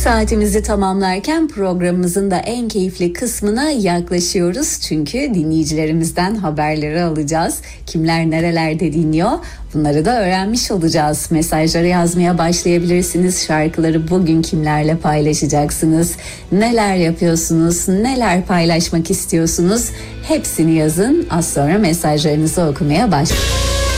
saatimizi tamamlarken programımızın da en keyifli kısmına yaklaşıyoruz. Çünkü dinleyicilerimizden haberleri alacağız. Kimler nerelerde dinliyor? Bunları da öğrenmiş olacağız. Mesajları yazmaya başlayabilirsiniz. Şarkıları bugün kimlerle paylaşacaksınız? Neler yapıyorsunuz? Neler paylaşmak istiyorsunuz? Hepsini yazın. Az sonra mesajlarınızı okumaya başlayalım.